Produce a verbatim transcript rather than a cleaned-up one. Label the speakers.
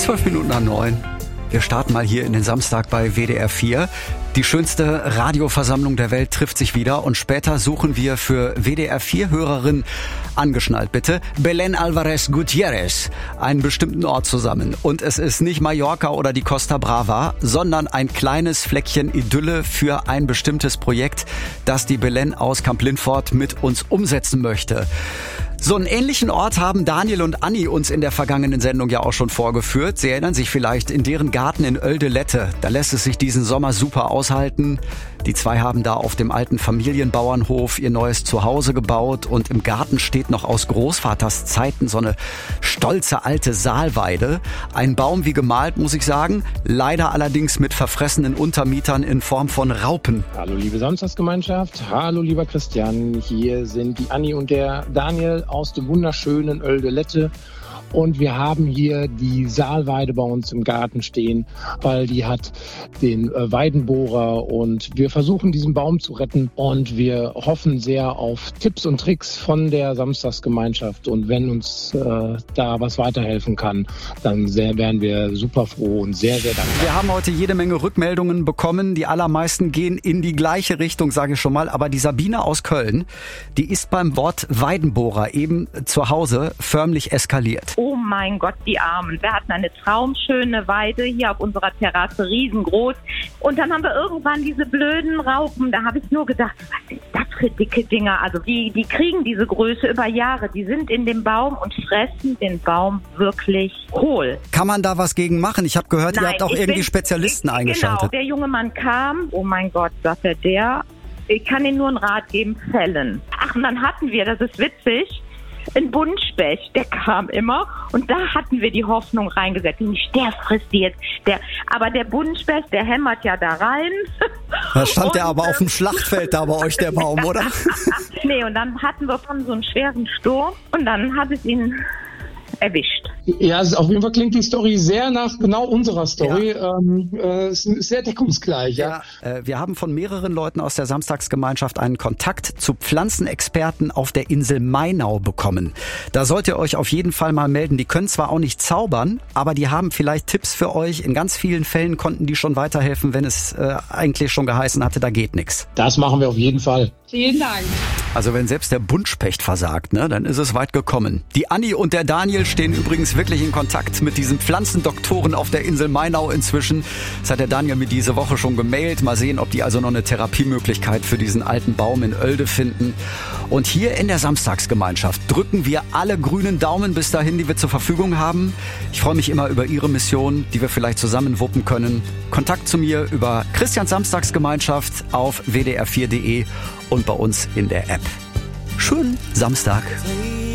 Speaker 1: Zwölf Minuten nach neun. Wir starten mal hier in den Samstag bei W D R vier. Die schönste Radioversammlung der Welt trifft sich wieder und später suchen wir für W D R vier Hörerinnen, angeschnallt bitte, Belén Álvarez Gutiérrez, einen bestimmten Ort zusammen. Und es ist nicht Mallorca oder die Costa Brava, sondern ein kleines Fleckchen Idylle für ein bestimmtes Projekt, das die Belén aus Kamp-Lintfort mit uns umsetzen möchte. So einen ähnlichen Ort haben Daniel und Anni uns in der vergangenen Sendung ja auch schon vorgeführt. Sie erinnern sich vielleicht in deren Garten in Oeldelette. Da lässt es sich diesen Sommer super aushalten. Die zwei haben da auf dem alten Familienbauernhof ihr neues Zuhause gebaut und im Garten steht noch aus Großvaters Zeiten so eine stolze alte Saalweide. Ein Baum wie gemalt, muss ich sagen. Leider allerdings mit verfressenen Untermietern in Form von Raupen.
Speaker 2: Hallo liebe Samstagsgemeinschaft, hallo lieber Christian. Hier sind die Anni und der Daniel aus dem wunderschönen Oeldelette. Und wir haben hier die Saalweide bei uns im Garten stehen, weil die hat den äh, Weidenbohrer und wir versuchen diesen Baum zu retten und wir hoffen sehr auf Tipps und Tricks von der Samstagsgemeinschaft und wenn uns äh, da was weiterhelfen kann, dann sehr, wären wir super froh und sehr, sehr dankbar.
Speaker 1: Wir haben heute jede Menge Rückmeldungen bekommen, die allermeisten gehen in die gleiche Richtung, sage ich schon mal, aber die Sabine aus Köln, die ist beim Wort Weidenbohrer eben zu Hause förmlich eskaliert.
Speaker 3: Oh mein Gott, die Armen. Wir hatten eine traumschöne Weide hier auf unserer Terrasse, riesengroß. Und dann haben wir irgendwann diese blöden Raupen. Da habe ich nur gedacht, was sind das für dicke Dinger? Also die, die kriegen diese Größe über Jahre. Die sind in dem Baum und fressen den Baum wirklich hohl.
Speaker 1: Kann man da was gegen machen? Ich habe gehört,
Speaker 3: Nein,
Speaker 1: ihr habt auch irgendwie bin, Spezialisten
Speaker 3: ich,
Speaker 1: eingeschaltet.
Speaker 3: Genau, der junge Mann kam. Oh mein Gott, sagte der. Ich kann Ihnen nur einen Rat geben, fällen. Ach, und dann hatten wir, das ist witzig, ein Buntspecht, der kam immer und da hatten wir die Hoffnung reingesetzt. Nicht der frisst die jetzt, der, aber der Buntspecht, der hämmert ja da rein.
Speaker 1: Da stand
Speaker 3: und,
Speaker 1: der aber auf dem Schlachtfeld da bei euch, der Baum, oder?
Speaker 3: Nee, und dann hatten wir von so einen schweren Sturm und dann hat es ihn erwischt.
Speaker 2: Ja, also auf jeden Fall klingt die Story sehr nach genau unserer Story. Ja. Ähm, äh, ist sehr deckungsgleich. Ja,
Speaker 1: ja äh, wir haben von mehreren Leuten aus der Samstagsgemeinschaft einen Kontakt zu Pflanzenexperten auf der Insel Mainau bekommen. Da sollt ihr euch auf jeden Fall mal melden. Die können zwar auch nicht zaubern, aber die haben vielleicht Tipps für euch. In ganz vielen Fällen konnten die schon weiterhelfen, wenn es äh, eigentlich schon geheißen hatte, da geht nichts.
Speaker 2: Das machen wir auf jeden Fall.
Speaker 4: Vielen Dank.
Speaker 1: Also wenn selbst der Buntspecht versagt, ne, dann ist es weit gekommen. Die Anni und der Daniel stehen übrigens wirklich in Kontakt mit diesen Pflanzendoktoren auf der Insel Mainau inzwischen. Das hat der Daniel mir diese Woche schon gemailt. Mal sehen, ob die also noch eine Therapiemöglichkeit für diesen alten Baum in Oelde finden. Und hier in der Samstagsgemeinschaft drücken wir alle grünen Daumen bis dahin, die wir zur Verfügung haben. Ich freue mich immer über Ihre Mission, die wir vielleicht zusammen wuppen können. Kontakt zu mir über Christians Samstagsgemeinschaft auf w d r vier punkt d e und bei uns in der App. Schönen Samstag.